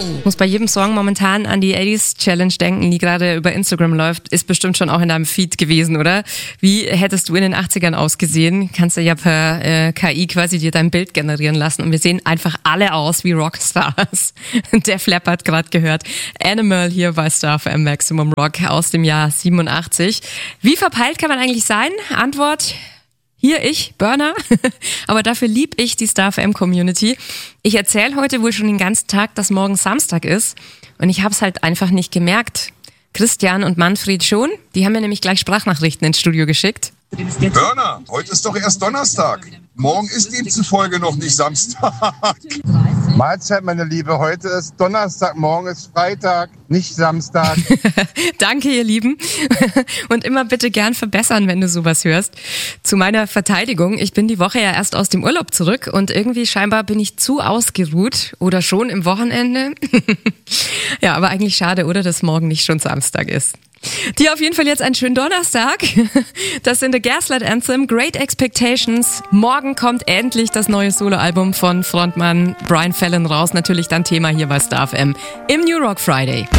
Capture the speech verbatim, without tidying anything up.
Ich muss bei jedem Song momentan an die achtziger Challenge denken, die gerade über Instagram läuft. Ist bestimmt schon auch in deinem Feed gewesen, oder? Wie hättest du in den achtzigern ausgesehen? Kannst du ja per äh, K I quasi dir dein Bild generieren lassen und wir sehen einfach alle aus wie Rockstars. Der Flap hat gerade gehört. Animal hier bei Star F M Maximum Rock aus dem Jahr siebenundachtzig. Wie verpeilt kann man eigentlich sein? Antwort: Hier ich, Burner, aber dafür lieb ich die Star F M-Community. Ich erzähle heute wohl schon den ganzen Tag, dass morgen Samstag ist und ich habe es halt einfach nicht gemerkt. Christian und Manfred schon, die haben mir nämlich gleich Sprachnachrichten ins Studio geschickt. Burner, heute ist doch erst Donnerstag. Morgen ist demzufolge noch nicht Samstag. Mahlzeit, meine Liebe. Heute ist Donnerstag, morgen ist Freitag, nicht Samstag. Danke, ihr Lieben. Und immer bitte gern verbessern, wenn du sowas hörst. Zu meiner Verteidigung, ich bin die Woche ja erst aus dem Urlaub zurück und irgendwie scheinbar bin ich zu ausgeruht oder schon im Wochenende. Ja, aber eigentlich schade, oder, dass morgen nicht schon Samstag ist. Dir auf jeden Fall jetzt einen schönen Donnerstag. Das sind The Gaslight Anthem, Great Expectations. Morgen kommt endlich das neue Soloalbum von Frontmann Brian Fallon raus. Natürlich dann Thema hier bei Star F M im New Rock Friday.